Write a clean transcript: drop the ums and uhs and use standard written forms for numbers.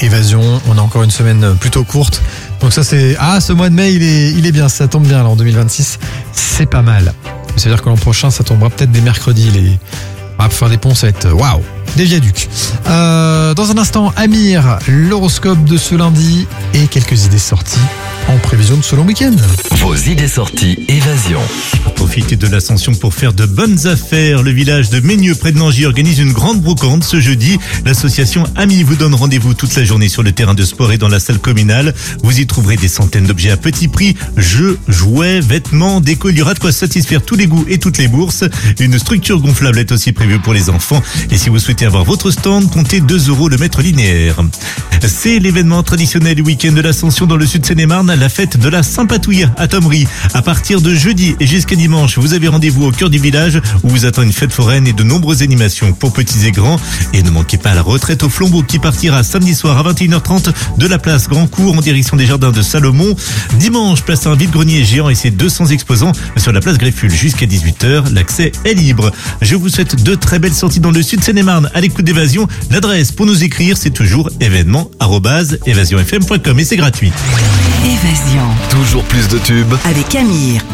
Évasion. On a encore une semaine plutôt courte. Donc ça c'est... Ah, ce mois de mai, il est bien, ça tombe bien là en 2026. C'est pas mal. C'est-à-dire que l'an prochain, ça tombera peut-être des mercredis. Pour faire des ponts, ça va être waouh, des viaducs. Dans un instant, Amir, l'horoscope de ce lundi et quelques idées sorties en prévision de ce long week-end. Vos idées sorties Évasion. Profitez de l'ascension pour faire de bonnes affaires. Le village de Meigneux près de Nangy organise une grande brocante ce jeudi. L'association Amis vous donne rendez-vous toute la journée sur le terrain de sport et dans la salle communale. Vous y trouverez des centaines d'objets à petit prix, jeux, jouets, vêtements, déco. Il y aura de quoi satisfaire tous les goûts et toutes les bourses. Une structure gonflable est aussi prévue pour les enfants. Et si vous souhaitez avoir votre stand, comptez 2 € le mètre linéaire. C'est l'événement traditionnel du week-end de l'Ascension dans le sud Seine-et-Marne, la fête de la Saint-Patouille à Thomery. À partir de jeudi et jusqu'à dimanche, vous avez rendez-vous au cœur du village où vous attend une fête foraine et de nombreuses animations pour petits et grands. Et ne manquez pas la retraite au flambeau qui partira samedi soir à 21h30 de la place Grand Cours en direction des jardins de Salomon. Dimanche, place à un vide-grenier géant et ses 200 exposants sur la place Greffule jusqu'à 18h. L'accès est libre. Je vous souhaite de très belles sorties dans le sud Seine-et-Marne à l'écoute d'Évasion. L'adresse pour nous écrire, c'est toujours événement@évasionfm.com et c'est gratuit. Évasion. Toujours plus de tubes. Avec Amir,